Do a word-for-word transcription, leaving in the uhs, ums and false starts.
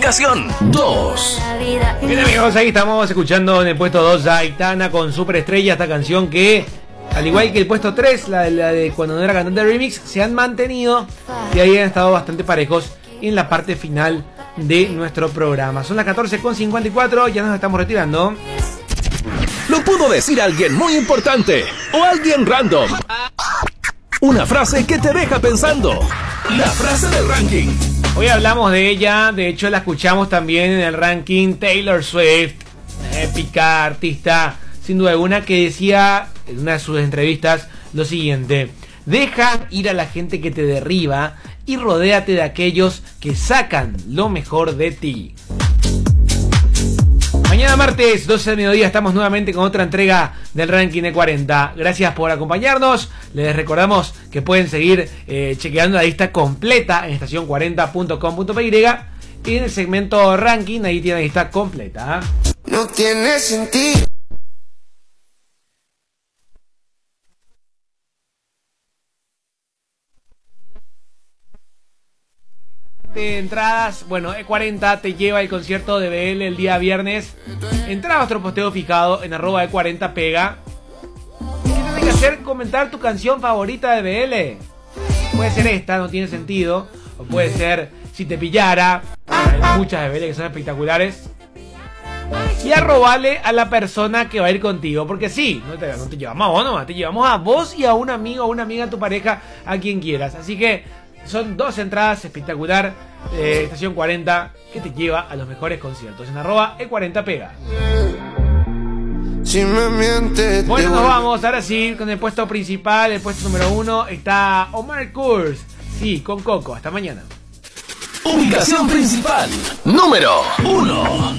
Ubicación dos. Bien amigos, ahí estamos escuchando en el puesto dos a Aitana con Superestrella, esta canción que, al igual que el puesto tres, la, la de cuando no era cantante de remix, se han mantenido y ahí han estado bastante parejos en la parte final de nuestro programa. Son las catorce con cincuenta y cuatro, ya nos estamos retirando. Lo pudo decir alguien muy importante o alguien random. Una frase que te deja pensando. La frase del ranking. Hoy hablamos de ella, de hecho la escuchamos también en el ranking Taylor Swift, épica artista, sin duda alguna, que decía en una de sus entrevistas lo siguiente: deja ir a la gente que te derriba y rodéate de aquellos que sacan lo mejor de ti. Mañana martes, doce del mediodía, estamos nuevamente con otra entrega del ranking de cuarenta. Gracias por acompañarnos. Les recordamos que pueden seguir eh, chequeando la lista completa en estación cuarenta punto com punto pe y y en el segmento ranking, ahí tiene la lista completa. No tiene sentido. De entradas, bueno, E cuarenta te lleva el concierto de B L el día viernes. Entra a nuestro posteo fijado en arroba E cuarenta pega. ¿Qué tienes que hacer? Comentar tu canción favorita de B L. Puede ser esta, no tiene sentido. O puede ser Si te pillara. Hay muchas de B L que son espectaculares. Y arrobarle a la persona que va a ir contigo. Porque sí, no te, no te llevamos a vos nomás, te llevamos a vos y a un amigo, a una amiga, a tu pareja, a quien quieras. Así que son dos entradas espectacular de estación cuarenta que te lleva a los mejores conciertos en arroba E cuarenta pega. Si me mientes, bueno, nos vamos ahora sí con el puesto principal. El puesto número uno está Omar Kurz, sí, con Coco. Hasta mañana. Ubicación principal número uno.